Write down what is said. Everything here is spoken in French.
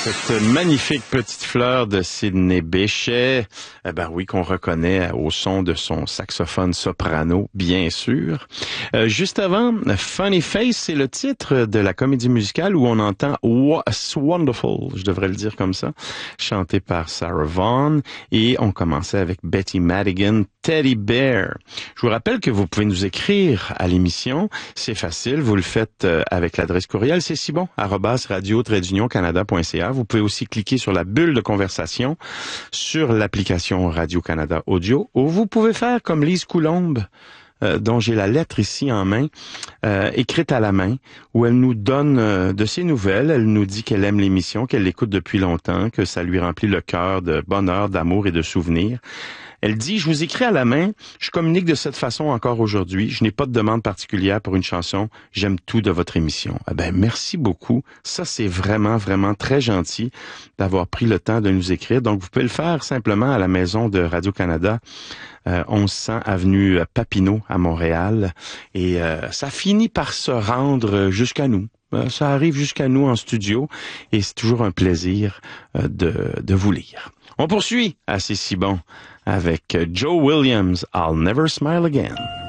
Cette magnifique petite fleur de Sidney Bechet, oui, qu'on reconnaît au son de son saxophone soprano, bien sûr. Juste avant, Funny Face, c'est le titre de la comédie musicale où on entend What's Wonderful, je devrais le dire comme ça, chanté par Sarah Vaughan. Et on commençait avec Betty Madigan, Teddy Bear. Je vous rappelle que vous pouvez nous écrire à l'émission. C'est facile, vous le faites avec l'adresse courriel, c'est si bon, @radio-canada.ca. Vous pouvez aussi cliquer sur la bulle de conversation sur l'application Radio-Canada Audio, ou vous pouvez faire comme Lise Coulombe, dont j'ai la lettre ici en main, écrite à la main, où elle nous donne de ses nouvelles. Elle nous dit qu'elle aime l'émission, qu'elle l'écoute depuis longtemps, que ça lui remplit le cœur de bonheur, d'amour et de souvenirs. Elle dit, je vous écris à la main, je communique de cette façon encore aujourd'hui, je n'ai pas de demande particulière pour une chanson, j'aime tout de votre émission. Merci beaucoup. Ça, c'est vraiment, vraiment très gentil d'avoir pris le temps de nous écrire. Donc, vous pouvez le faire simplement à la maison de Radio-Canada, 1100 avenue Papineau à Montréal. Et ça finit par se rendre jusqu'à nous. Ça arrive jusqu'à nous en studio et c'est toujours un plaisir de vous lire. On poursuit à C'est si bon avec Joe Williams, I'll Never Smile Again.